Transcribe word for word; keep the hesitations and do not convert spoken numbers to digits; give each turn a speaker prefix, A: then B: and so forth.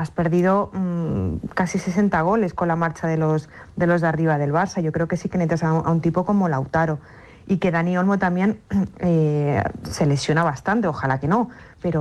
A: has perdido mmm, casi sesenta goles con la marcha de los, de los de arriba del Barça. Yo creo que sí que necesitas a un, a un tipo como Lautaro. Y que Dani Olmo también eh, se lesiona bastante, ojalá que no, pero